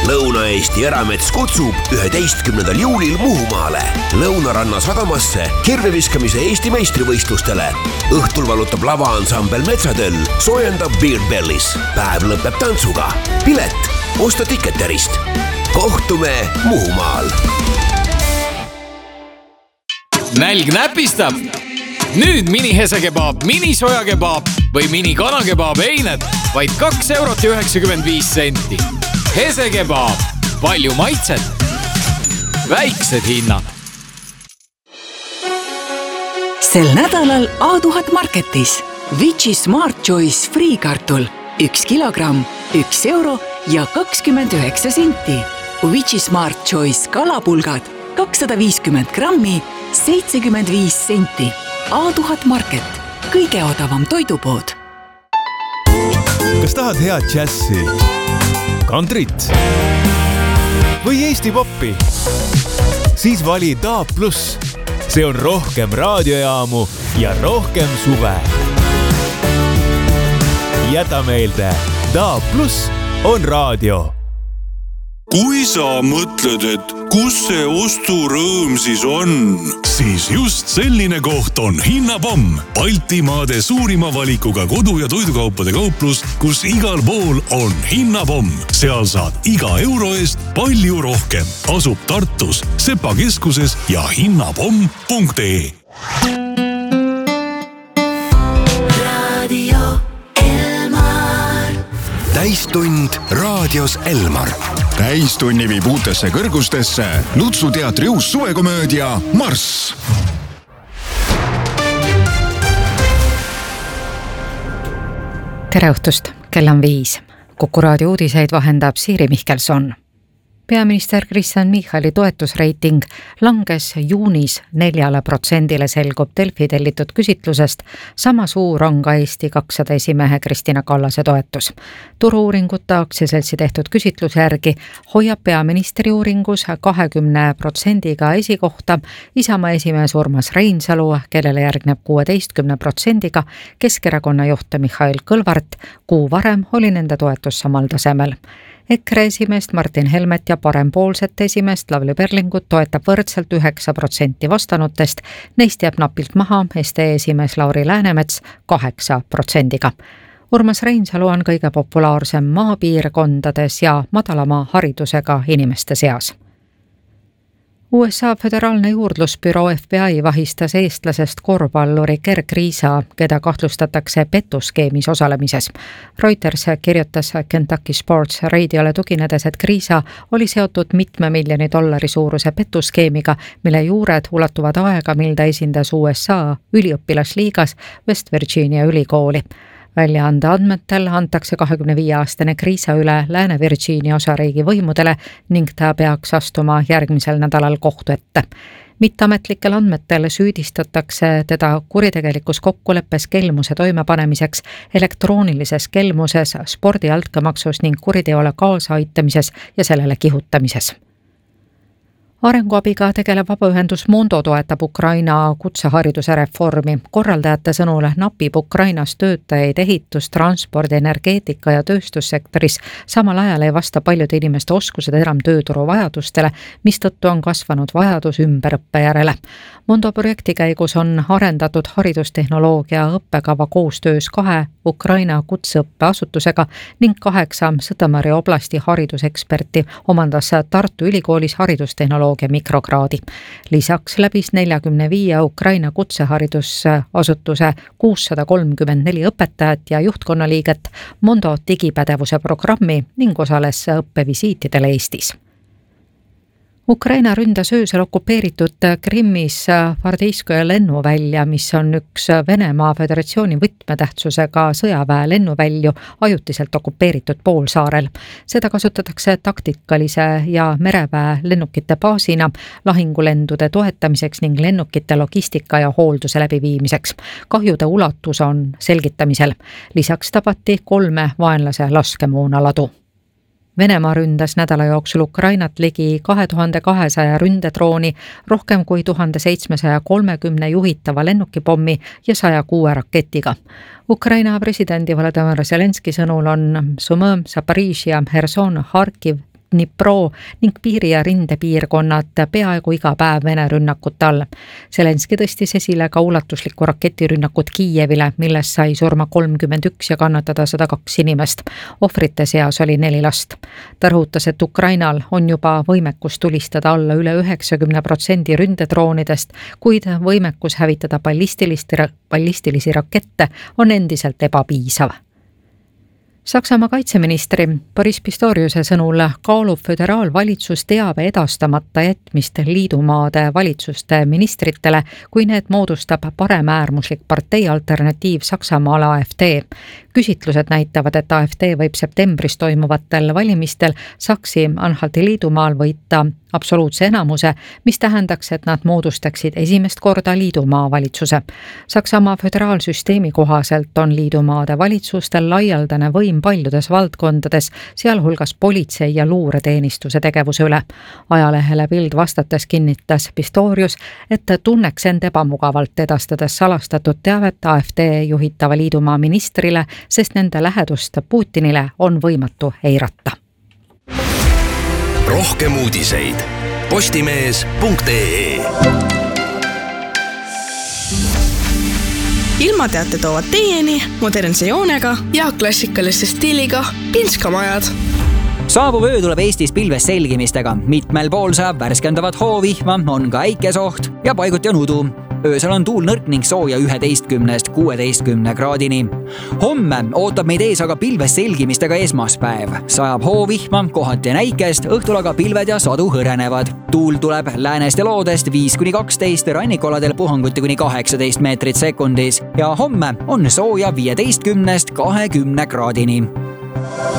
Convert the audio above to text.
Lõuna-Eesti Eramets kutsub 11. juulil Muhumaale Lõunaranna sadamasse kirveviskamise Eesti meistrivõistlustele. Õhtul valutab lavaansambel Metsatöll, soojendab Beer Bellis. Päev lõpeb tantsuga. Pilet osta Ticketerist. Kohtume Muhumaal. Nälg näpistab. Nüüd mini-hesekebaab, mini-sojakebaab või mini-kanakebaab eined vaid 2,95 €. Hesekebaab, palju maitset, väiksed hinnad. Sel nädalal A1000 Marketis Vici Smart Choice friikartul 1 kilogramm, 1 € ja 29 senti. Vici Smart Choice kalapulgad 250 grammi, 75 senti. A1000 Market, kõige odavam toidupood. Kas tahad head džässi, kantrit või Eesti poppi? Siis vali DAB+. See on rohkem raadiojaamu ja rohkem suve. Jäta meelde, DAB+ on raadio. Kui sa mõtled, et kus see osturõõm siis on, siis just selline koht on Hinnapomm. Baltimaade suurima valikuga kodu- ja toidukaupade kauplus, kus igal pool on Hinnapomm. Seal saad iga euro eest palju rohkem. Asub Tartus, Sepa keskuses ja hinnapomm.ee. Täistund raadios Elmar. Täistunni viib uutesse kõrgustesse Lutsu teatri uus suvekomöödia Marss. Tere õhtust, kell on 5. Kuku raadio uudiseid vahendab Siiri Mihkelson. Peaminister Kristen Michali toetusreiting langes juunis 4%, selgub Delfi tellitud küsitlusest. Sama suur on ka Eesti 200 esimehe Kristina Kallase toetus. Turu-uuringute aktsiaseltsi tehtud küsitluse järgi hoiab peaministri uuringus 20% esikohta Isamaa esimees Urmas Reinsalu, kellele järgneb 16% Keskerakonna juht Mihhail Kõlvart. Kuu varem oli nende toetus samal tasemel. EKRE esimeest Martin Helmet ja parempoolset esimeest Lavly Perlingut toetab võrdselt 9% vastanutest. Neist jääb napilt maha SDE esimees Lauri Läänemets 8%. Urmas Reinsalu on kõige populaarsem maapiirkondades ja madalama haridusega inimeste seas. USA föderaalne juurdlusbüroo FBI vahistas eestlasest korvpalluri Gerg Riisa, keda kahtlustatakse petuskeemis osalemises. Reuters kirjutas Kentucky Sports Radiole tuginedes, et Riisa oli seotud $1 miljoni suuruse petuskeemiga, mille juured ulatuvad aega, mil ta esindas USA üliõpilasliigas West Virginia ülikooli. Väljaande andmetel antakse 25-aastane Kriisa üle Lääne-Virginia osariigi võimudele ning ta peaks astuma järgmisel nädalal kohtu ette. Mitteametlikel andmetel süüdistatakse teda kuritegelikus kokkuleppes kelmuse toimepanemiseks, elektroonilises kelmuses, spordi altkäemaksus ning kuriteole kaasaaitamises ja sellele kihutamises. Arenguabiga tegelev vabaühendus Mondo toetab Ukraina kutsehariduse reformi. Korraldajate sõnul napib Ukrainas töötajaid ehitus, transpordi, energeetika ja tööstussektoris. Samal ajal ei vasta paljude inimeste oskused enam tööturu vajadustele, mistõttu on kasvanud vajadus ümberõppe järele. Mondo projekti käigus on arendatud haridustehnoloogia õppekava koostöös 2 Ukraina kutseõppeasutusega ning 8 Sõtomõri oblasti hariduseksperti omandas Tartu Ülikoolis haridustehnoloogia mikrokraadi. Lisaks läbis 45 Ukraina kutseharidusasutuse 634 õpetajat ja juhtkonnaliiget Mondo digipädevuse programmi ning osales õppevisiitidel Eestis. Ukraina ründas öösel okupeeritud Krimmis Vardeiskoja lennuvälja, mis on üks Venemaa Föderatsiooni võtmetähtsusega sõjaväe lennuvälju ajutiselt okupeeritud poolsaarel. Seda kasutatakse taktikalise ja mereväe lennukite baasina lahingulendude toetamiseks ning lennukite logistika ja hoolduse läbiviimiseks. Kahjude ulatus on selgitamisel. Lisaks tabati 3 vaenlase laskemoonaladu. Venemaa ründas nädala jooksul Ukrainat ligi 2200 ründedrooni, rohkem kui 1730 juhitava lennukipommi ja 106 raketiga. Ukraina presidendi Volodymyr Zelenski sõnul on Sumõ, Zaporižžja, Herson, Harkiv, Dnipro ning piiri- ja rindepiirkonnad peaaegu iga päev Vene rünnakute all. Zelenski tõstis esile ka ulatuslikku raketirünnakut Kiievile, milles sai surma 31 ja kannatada 102 inimest. Ohvrite seas oli 4 last. Ta rõhutas, et Ukrainal on juba võimekus tulistada alla üle 90% ründedroonidest, kuid võimekus hävitada ballistilisi rakette on endiselt ebapiisav. Saksamaa kaitseministri Boris Pistoriuse sõnul kaalub föderaalvalitsus teabe edastamata jätmist liidumaade valitsuste ministritele, kui need moodustab paremäärmuslik partei alternatiiv Saksamaale AfD. Küsitlused näitavad, et AfD võib septembris toimuvatel valimistel Saksi-Anhalti liidumaal võita absoluutse enamuse, mis tähendaks, et nad moodustaksid esimest korda liidumaa valitsuse. Saksamaa föderaalsüsteemi kohaselt on liidumaade valitsustel laialdane võim paljudes valdkondades, sealhulgas politsei ja luureteenistuse tegevuse üle. Ajalehele Bild vastates kinnitas Pistorius, et tunneks end ebamugavalt edastades salastatud teavet AfD juhitava liidumaa ministrile, sest nende lähedust Putinile on võimatu eirata. Rohkem uudiseid postimees.ee. Ilmateate toovad teieni modernse joonega ja klassikaliste stiiliga pinskamajad. Saabuv öö tuleb Eestis pilves selgimistega. Mitmel pool saab värskendavat hoovihma, on ka äikesoht ja paiguti on udu. Öösel on tuul nõrk ning sooja 11–16 kraadini. Homme ootab meid ees aga pilves selgimistega esmaspäev. Sajab hoovihma, kohati näikest, õhtul aga pilved ja sadu hõrenevad. Tuul tuleb läänest ja loodest 5–12, rannikoladel puhanguti kuni 18 meetrit sekundis ja homme on sooja 15–20 kraadini.